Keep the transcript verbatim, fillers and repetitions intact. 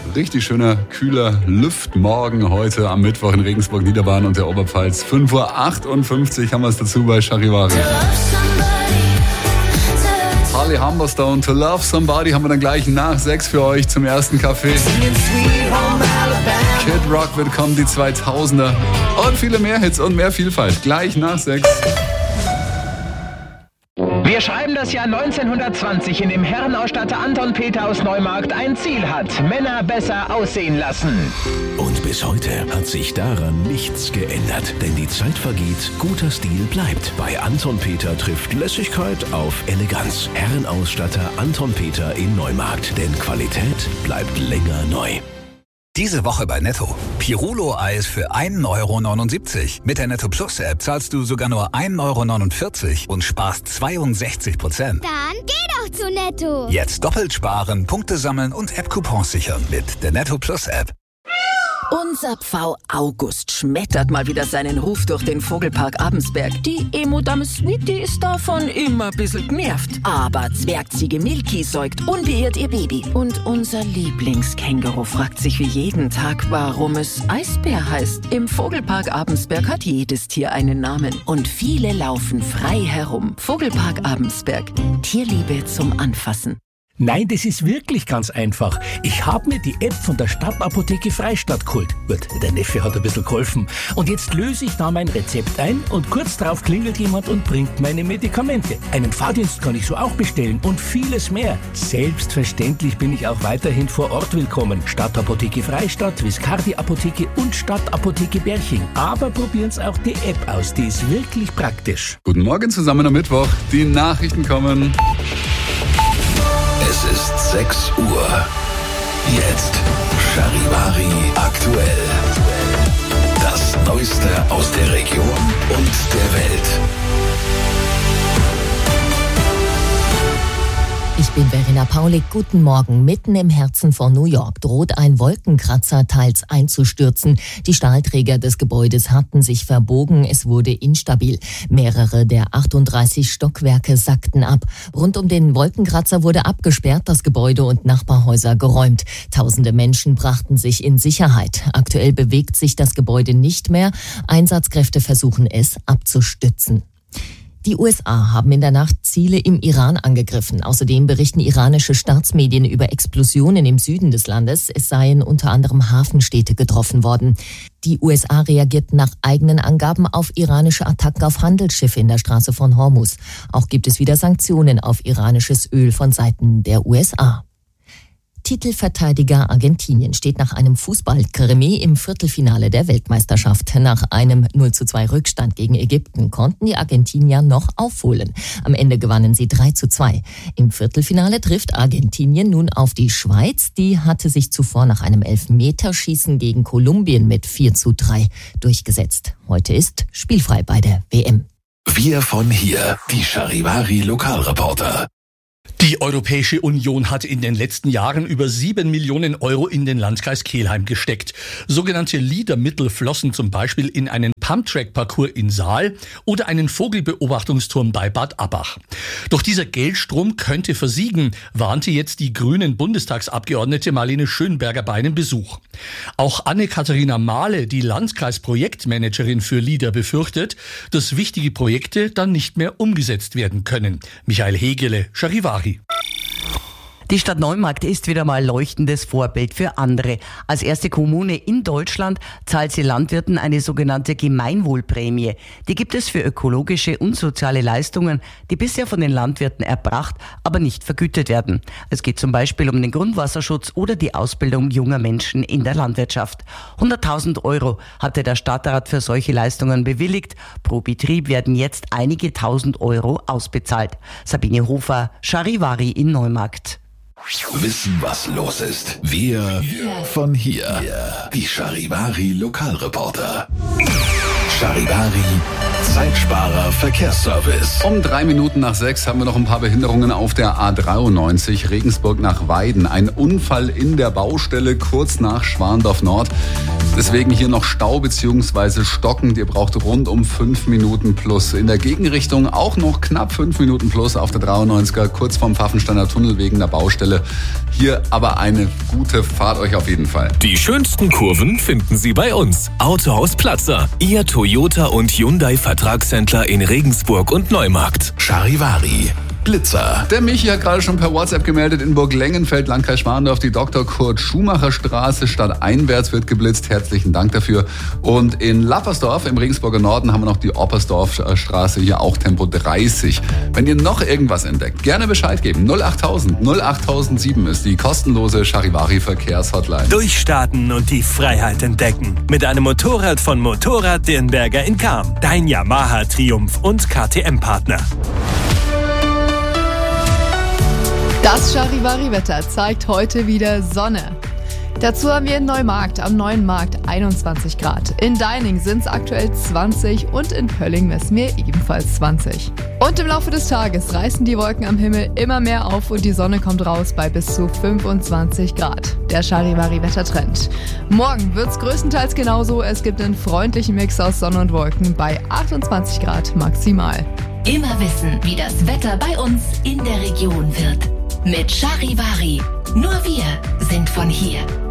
Richtig schöner, kühler Lüftmorgen heute am Mittwoch in Regensburg, Niederbayern und der Oberpfalz. fünf Uhr achtundfünfzig haben wir es dazu bei Charivari. Harley Humberstone, To Love Somebody haben wir dann gleich nach sechs für euch zum ersten Kaffee. Kid Rock wird kommen, die zweitausender und viele mehr Hits und mehr Vielfalt. Gleich nach sechs. Wir schreiben das Jahr neunzehnhundertzwanzig, in dem Herrenausstatter Anton Peter aus Neumarkt ein Ziel hat: Männer besser aussehen lassen. Und bis heute hat sich daran nichts geändert. Denn die Zeit vergeht, guter Stil bleibt. Bei Anton Peter trifft Lässigkeit auf Eleganz. Herrenausstatter Anton Peter in Neumarkt. Denn Qualität bleibt länger neu. Diese Woche bei Netto. Pirulo-Eis für ein Euro neunundsiebzig. Mit der Netto Plus App zahlst du sogar nur ein Euro neunundvierzig und sparst zweiundsechzig Prozent. Dann geh doch zu Netto. Jetzt doppelt sparen, Punkte sammeln und App-Coupons sichern mit der Netto Plus App. Unser Pfau August schmettert mal wieder seinen Ruf durch den Vogelpark Abensberg. Die Emo-Dame Sweetie ist davon immer ein bisschen genervt. Aber Zwergziege Milky säugt unbeirrt ihr Baby. Und unser Lieblingskänguru fragt sich wie jeden Tag, warum es Eisbär heißt. Im Vogelpark Abensberg hat jedes Tier einen Namen. Und viele laufen frei herum. Vogelpark Abensberg. Tierliebe zum Anfassen. Nein, das ist wirklich ganz einfach. Ich habe mir die App von der Stadtapotheke Freistadt geholt. Gut, der Neffe hat ein bisschen geholfen. Und jetzt löse ich da mein Rezept ein und kurz darauf klingelt jemand und bringt meine Medikamente. Einen Fahrdienst kann ich so auch bestellen und vieles mehr. Selbstverständlich bin ich auch weiterhin vor Ort willkommen. Stadtapotheke Freistadt, Viscardi Apotheke und Stadtapotheke Berching. Aber probieren's auch die App aus, die ist wirklich praktisch. Guten Morgen zusammen am Mittwoch. Die Nachrichten kommen. Es ist sechs Uhr. Jetzt Charivari aktuell. Das Neueste aus der Region und der Welt. Ich bin Verena Paulik. Guten Morgen. Mitten im Herzen von New York droht ein Wolkenkratzer teils einzustürzen. Die Stahlträger des Gebäudes hatten sich verbogen. Es wurde instabil. Mehrere der achtunddreißig Stockwerke sackten ab. Rund um den Wolkenkratzer wurde abgesperrt, das Gebäude und Nachbarhäuser geräumt. Tausende Menschen brachten sich in Sicherheit. Aktuell bewegt sich das Gebäude nicht mehr. Einsatzkräfte versuchen es abzustützen. Die U S A haben in der Nacht Ziele im Iran angegriffen. Außerdem berichten iranische Staatsmedien über Explosionen im Süden des Landes. Es seien unter anderem Hafenstädte getroffen worden. Die U S A reagierten nach eigenen Angaben auf iranische Attacken auf Handelsschiffe in der Straße von Hormuz. Auch gibt es wieder Sanktionen auf iranisches Öl von Seiten der U S A. Titelverteidiger Argentinien steht nach einem Fußball-Krimi im Viertelfinale der Weltmeisterschaft. Nach einem null zu zwei Rückstand gegen Ägypten konnten die Argentinier noch aufholen. Am Ende gewannen sie drei zu zwei. Im Viertelfinale trifft Argentinien nun auf die Schweiz. Die hatte sich zuvor nach einem Elfmeterschießen gegen Kolumbien mit vier zu drei durchgesetzt. Heute ist spielfrei bei der W M. Wir von hier, die Charivari Lokalreporter. Die Europäische Union hat in den letzten Jahren über sieben Millionen Euro in den Landkreis Kelheim gesteckt. Sogenannte LEADER-Mittel flossen zum Beispiel in einen Pumptrack-Parcours in Saal oder einen Vogelbeobachtungsturm bei Bad Abbach. Doch dieser Geldstrom könnte versiegen, warnte jetzt die grünen Bundestagsabgeordnete Marlene Schönberger bei einem Besuch. Auch Anne-Katharina Mahle, die Landkreisprojektmanagerin für LEADER, befürchtet, dass wichtige Projekte dann nicht mehr umgesetzt werden können. Michael Hegele, Charivari. Die Stadt Neumarkt ist wieder mal leuchtendes Vorbild für andere. Als erste Kommune in Deutschland zahlt sie Landwirten eine sogenannte Gemeinwohlprämie. Die gibt es für ökologische und soziale Leistungen, die bisher von den Landwirten erbracht, aber nicht vergütet werden. Es geht zum Beispiel um den Grundwasserschutz oder die Ausbildung junger Menschen in der Landwirtschaft. hunderttausend Euro hatte der Stadtrat für solche Leistungen bewilligt. Pro Betrieb werden jetzt einige tausend Euro ausbezahlt. Sabine Hofer, Charivari in Neumarkt. Wissen, was los ist. Wir von hier. Die Charivari Lokalreporter. Charivari Zeitsparer Verkehrsservice. Um drei Minuten nach sechs haben wir noch ein paar Behinderungen auf der A dreiundneunzig Regensburg nach Weiden. Ein Unfall in der Baustelle kurz nach Schwandorf Nord. Deswegen hier noch Stau bzw. stockend. Ihr braucht rund um fünf Minuten plus. In der Gegenrichtung auch noch knapp fünf Minuten plus auf der dreiundneunziger, kurz vorm Pfaffensteiner Tunnel wegen der Baustelle. Hier aber eine gute Fahrt euch auf jeden Fall. Die schönsten Kurven finden Sie bei uns. Autohaus Platzer, Ihr Toyota und Hyundai Vertragshändler in Regensburg und Neumarkt. Charivari, Glitzer. Der Michi hat gerade schon per WhatsApp gemeldet, in Burg-Lengenfeld, Landkreis Schwandorf, die Doktor Kurt Schumacher Straße stadteinwärts wird geblitzt. Herzlichen Dank dafür. Und in Lappersdorf im Regensburger Norden haben wir noch die Oppersdorf Straße, hier auch Tempo dreißig. Wenn ihr noch irgendwas entdeckt, gerne Bescheid geben. null achttausend null achttausendsieben ist die kostenlose Charivari Verkehrshotline. Durchstarten und die Freiheit entdecken. Mit einem Motorrad von Motorrad Dirnberger in Cham. Dein Yamaha Triumph und K T M-Partner. Das Charivari-Wetter zeigt heute wieder Sonne. Dazu haben wir in Neumarkt am Neuen Markt einundzwanzig Grad. In Deining sind es aktuell zwanzig und in Pölling messen wir ebenfalls zwanzig. Und im Laufe des Tages reißen die Wolken am Himmel immer mehr auf und die Sonne kommt raus bei bis zu fünfundzwanzig Grad. Der Charivari-Wettertrend. Morgen wird es größtenteils genauso. Es gibt einen freundlichen Mix aus Sonne und Wolken bei achtundzwanzig Grad maximal. Immer wissen, wie das Wetter bei uns in der Region wird. Mit Charivari. Nur wir sind von hier.